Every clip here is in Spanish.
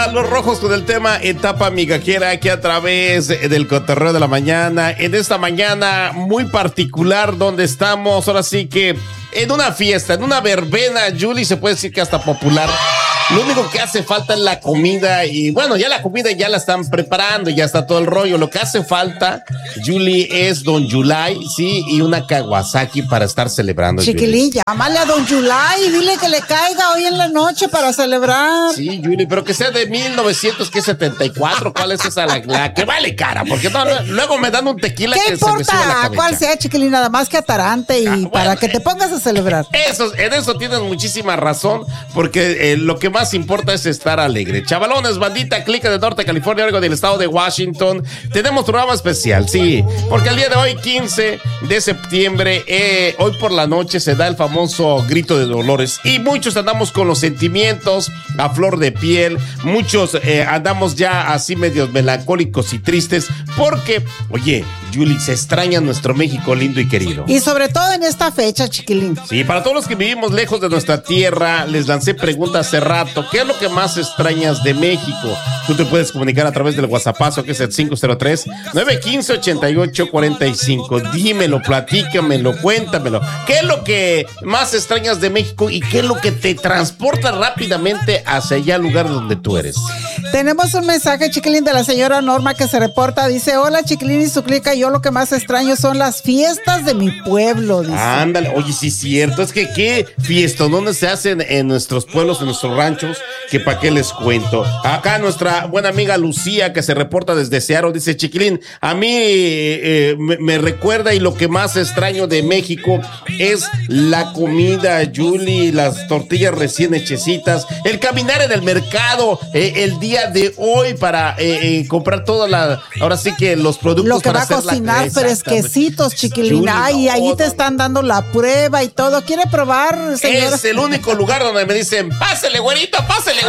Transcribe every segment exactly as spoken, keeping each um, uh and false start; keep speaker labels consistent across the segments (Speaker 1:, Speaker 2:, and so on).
Speaker 1: Los Rojos con el tema Etapa Migajera aquí a través del Cotorreo de la Mañana. En esta mañana muy particular donde estamos, ahora sí que en una fiesta, en una verbena, Julie, se puede decir que hasta popular. Lo único que hace falta es la comida y bueno, ya la comida ya la están preparando, ya está todo el rollo. Lo que hace falta, Julie, es Don Yulai, sí, y una Kawasaki para estar celebrando.
Speaker 2: Chiquilín, llámale a Don Yulai y dile que le caiga hoy en la noche para celebrar.
Speaker 1: Sí, Julie, pero que sea de mil novecientos setenta y cuatro. ¿Cuál es esa? La, la que vale cara, porque no, luego me dan un tequila que
Speaker 2: importa?
Speaker 1: Se me sube la cabeza.
Speaker 2: ¿Cuál sea, Chiquilín? Nada más que atarante y ah, bueno, para que te pongas a celebrar.
Speaker 1: Eso, en eso tienes muchísima razón, porque eh, lo que más importa es estar alegre. Chavalones, bandita, clica de Norte California, algo del estado de Washington. Tenemos programa especial, sí, porque el día de hoy, quince de septiembre, eh, hoy por la noche se da el famoso grito de Dolores y muchos andamos con los sentimientos a flor de piel, muchos eh, andamos ya así medios melancólicos y tristes, porque, oye, Julie, se extraña nuestro México lindo y querido.
Speaker 2: Y sobre todo en esta fecha, Chiquilín.
Speaker 1: Sí, para todos los que vivimos lejos de nuestra tierra, les lancé preguntas hace rato. ¿Qué es lo que más extrañas de México? Tú te puedes comunicar a través del WhatsAppazo, que es el cinco cero tres, nueve uno cinco, ocho ocho cuatro cinco. Dímelo, platícamelo, cuéntamelo. ¿Qué es lo que más extrañas de México y qué es lo que te transporta rápidamente hacia allá al lugar donde tú eres?
Speaker 2: Tenemos un mensaje, Chiquilín, de la señora Norma que se reporta. Dice, hola, Chiquilín y su clica, yo lo que más extraño son las fiestas de mi pueblo. Dice.
Speaker 1: Ándale, oye, sí es cierto, es que qué fiestas, ¿dónde se hacen en nuestros pueblos, en nuestros ranchos? Que para qué les cuento. Acá nuestra buena amiga Lucía, que se reporta desde Seattle, dice, Chiquilín, a mí eh, me, me recuerda y lo que más extraño de México es la comida, Julie, las tortillas recién hechecitas, el caminar en el mercado, eh, el día de hoy para eh, eh, comprar toda la, ahora sí que los productos
Speaker 2: lo que
Speaker 1: para
Speaker 2: va a cocinar
Speaker 1: la,
Speaker 2: fresquecitos, Chiquilín. Ay, y allí te están dando la prueba y todo. ¿Quiere probar, señora?
Speaker 1: Es el único lugar donde me dicen, pásele, güerito, pásele,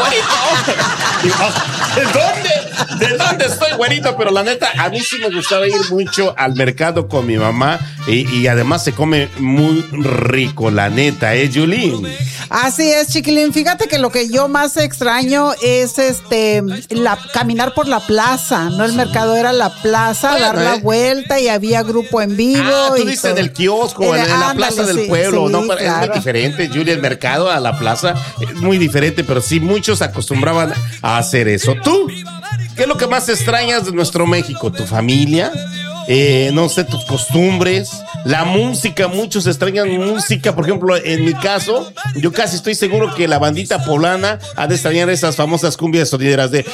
Speaker 1: güerito. ¿De dónde? ¿De dónde estoy, güerito? Pero la neta, a mí sí me gustaba ir mucho al mercado con mi mamá y, y además se come muy rico, la neta, ¿eh, Julín?
Speaker 2: Así es, Chiquilín. Fíjate que lo que yo más extraño es este la caminar por la plaza, no el mercado, era la plaza, bueno, dar la eh. vuelta y había grupo en vivo.
Speaker 1: Ah, tú
Speaker 2: y
Speaker 1: dices
Speaker 2: todo.
Speaker 1: En el kiosco, en, en la ándale, plaza del sí, pueblo, sí, ¿no? Claro. Es muy diferente, Julia, el mercado a la plaza es muy diferente, pero sí muchos acostumbraban a hacer eso. ¿Tú? ¿Qué es lo que más extrañas de nuestro México? ¿Tu familia? Eh, no sé, tus costumbres, la música, muchos extrañan música. Por ejemplo, en mi caso, yo casi estoy seguro que la bandita poblana ha de extrañar esas famosas cumbias sonideras de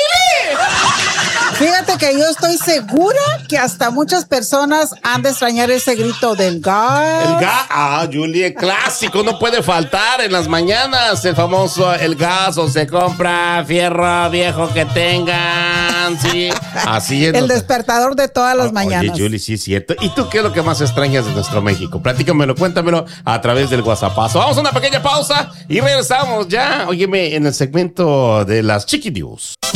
Speaker 2: Fíjate que yo estoy segura que hasta muchas personas han de extrañar ese grito del gas.
Speaker 1: El gas, ah, Julie, clásico, no puede faltar en las mañanas. El famoso, el gas o se compra fierro viejo que tengan, sí. Así es.
Speaker 2: El despertador de todas las oh, mañanas.
Speaker 1: Oye, Julie, sí es cierto. ¿Y tú qué es lo que más extrañas de nuestro México? Platícamelo, cuéntamelo a través del WhatsAppazo. Vamos a una pequeña pausa y regresamos ya, óyeme, en el segmento de las Chiqui News.